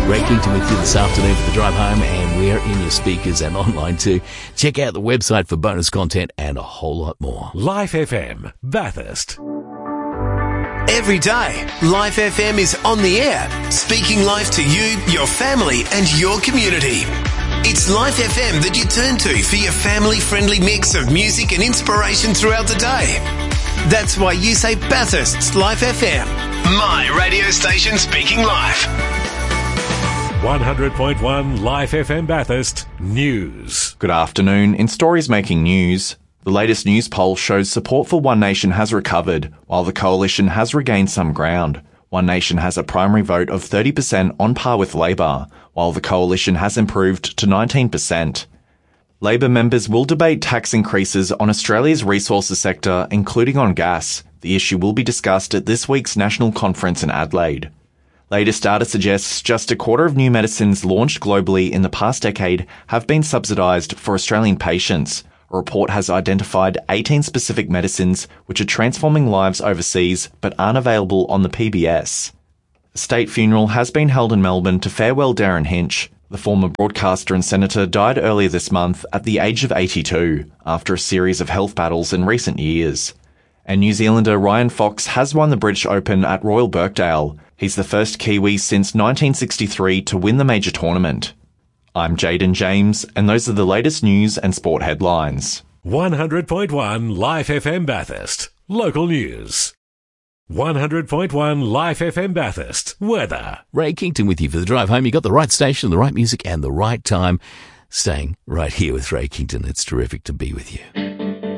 Ray Kington with you this afternoon for the drive home, and we're in your speakers and online too. Check out the website for bonus content and a whole lot more. Life FM, Bathurst. Every day, Life FM is on the air, speaking life to you, your family and your community. It's Life FM that you turn to for your family-friendly mix of music and inspiration throughout the day. That's why you say Bathurst's Life FM, my radio station speaking life. 100.1 Life FM Bathurst News. Good afternoon. In stories making news, the latest news poll shows support for One Nation has recovered, while the Coalition has regained some ground. One Nation has a primary vote of 30% on par with Labor, while the Coalition has improved to 19%. Labor members will debate tax increases on Australia's resources sector, including on gas. The issue will be discussed at this week's national conference in Adelaide. Latest data suggests just a quarter of new medicines launched globally in the past decade have been subsidised for Australian patients. A report has identified 18 specific medicines which are transforming lives overseas but aren't available on the PBS. A state funeral has been held in Melbourne to farewell Darren Hinch. The former broadcaster and senator died earlier this month at the age of 82 after a series of health battles in recent years. And New Zealander Ryan Fox has won the British Open at Royal Birkdale. He's the first Kiwi since 1963 to win the major tournament. I'm Jaden James, and those are the latest news and sport headlines. 100.1 Life FM Bathurst. Local news. 100.1 Life FM Bathurst. Weather. Ray Kington with you for the drive home. You got the right station, the right music and the right time. Staying right here with Ray Kington. It's terrific to be with you.